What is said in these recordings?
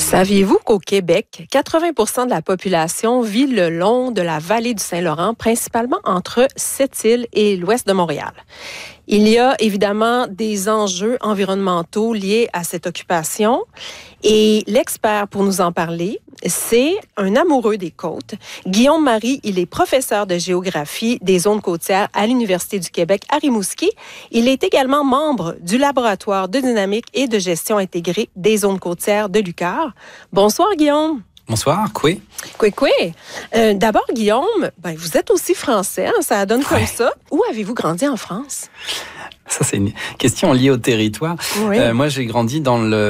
Saviez-vous qu'au Québec, 80% de la population vit le long de la vallée du Saint-Laurent, principalement entre Sept-Îles et l'ouest de Montréal? Il y a évidemment des enjeux environnementaux liés à cette occupation et l'expert pour nous en parler, c'est un amoureux des côtes. Guillaume Marie, il est professeur de géographie des zones côtières à l'Université du Québec à Rimouski. Il est également membre du laboratoire de dynamique et de gestion intégrée des zones côtières de l'UQAR. Bonsoir Guillaume. Bonsoir, Koué. Koué. D'abord, Guillaume, vous êtes aussi français, hein, ça donne comme ça. Où avez-vous grandi en France? Ça, c'est une question liée au territoire. Oui. Moi, j'ai grandi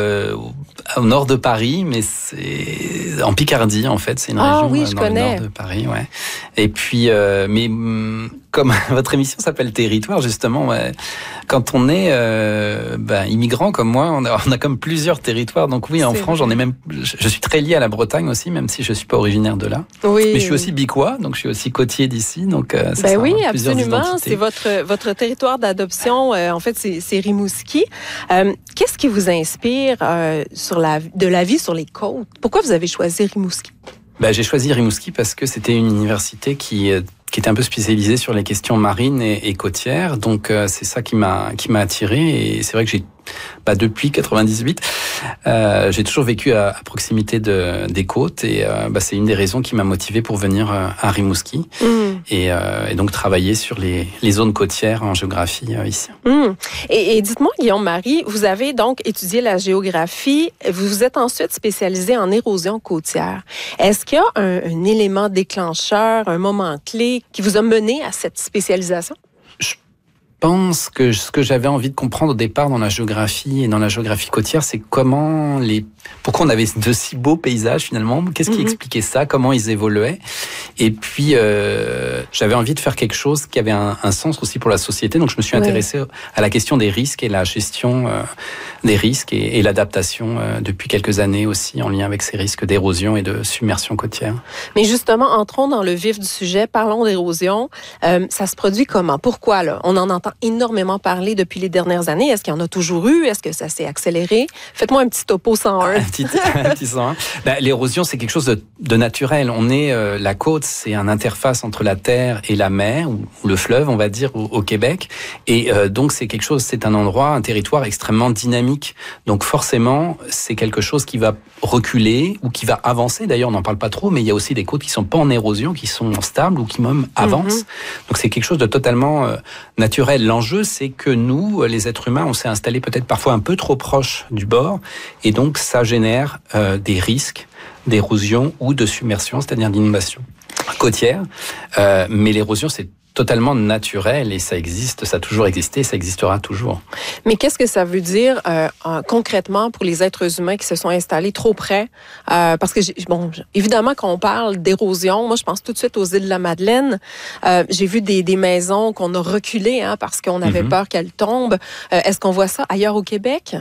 au nord de Paris, mais c'est en Picardie, en fait. C'est une région dans le nord de Paris. Ouais. Et puis, comme votre émission s'appelle Territoire, justement, quand on est immigrant comme moi, on a comme plusieurs territoires. Donc oui, en France, je suis très lié à la Bretagne aussi, même si je suis pas originaire de là. Oui. Mais je suis aussi bicois, donc je suis aussi côtier d'ici. Donc oui, absolument. C'est votre territoire d'adoption. En fait, c'est Rimouski. Qu'est-ce qui vous inspire de la vie sur les côtes? Pourquoi vous avez choisi Rimouski? J'ai choisi Rimouski parce que c'était une université qui était un peu spécialisée sur les questions marines et côtières. Donc, c'est ça qui m'a attiré. Et c'est vrai que depuis 98, j'ai toujours vécu à proximité des côtes. Et c'est une des raisons qui m'a motivé pour venir à Rimouski. Et donc travailler sur les zones côtières en géographie ici. Et dites-moi, Guillaume-Marie, vous avez donc étudié la géographie. Vous vous êtes ensuite spécialisé en érosion côtière. Est-ce qu'il y a un élément déclencheur, un moment clé qui vous a mené à cette spécialisation? Je pense que ce que j'avais envie de comprendre au départ dans la géographie et dans la géographie côtière, c'est pourquoi on avait de si beaux paysages finalement, qu'est-ce qui expliquait ça, comment ils évoluaient. Et puis j'avais envie de faire quelque chose qui avait un sens aussi pour la société, donc je me suis intéressé à la question des risques et la gestion des risques et l'adaptation depuis quelques années aussi en lien avec ces risques d'érosion et de submersion côtière. Mais justement, entrons dans le vif du sujet, parlons d'érosion. Ça se produit comment? Pourquoi là? On en entend énormément parler depuis les dernières années. Est-ce qu'il y en a toujours eu? Est-ce que ça s'est accéléré? Faites-moi un petit topo 101. Un petit 101. L'érosion, c'est quelque chose de naturel. La côte, c'est une interface entre la terre et la mer, ou le fleuve, on va dire, au Québec. Et donc, c'est un territoire extrêmement dynamique. Donc, forcément, c'est quelque chose qui va reculer ou qui va avancer. D'ailleurs, on n'en parle pas trop, mais il y a aussi des côtes qui sont pas en érosion, qui sont stables ou qui même avancent. Donc, c'est quelque chose de totalement naturel. L'enjeu, c'est que nous, les êtres humains, on s'est installés peut-être parfois un peu trop proche du bord, et donc ça génère des risques d'érosion ou de submersion, c'est-à-dire d'inondation côtière. Mais l'érosion, c'est totalement naturel et ça existe, ça a toujours existé, ça existera toujours. Mais qu'est-ce que ça veut dire concrètement pour les êtres humains qui se sont installés trop près? Parce que, évidemment, quand on parle d'érosion, moi, je pense tout de suite aux îles de la Madeleine. J'ai vu des maisons qu'on a reculées parce qu'on avait peur qu'elles tombent. Est-ce qu'on voit ça ailleurs au Québec?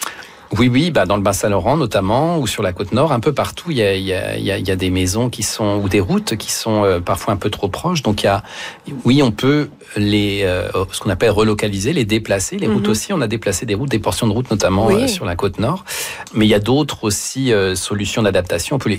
Oui, dans le Bas-Saint-Laurent notamment, ou sur la côte nord, un peu partout, il y a des maisons ou des routes qui sont parfois un peu trop proches. Donc on peut ce qu'on appelle relocaliser, les déplacer. Les routes aussi, on a déplacé des routes, des portions de routes notamment sur la côte nord. Mais il y a d'autres aussi solutions d'adaptation. On peut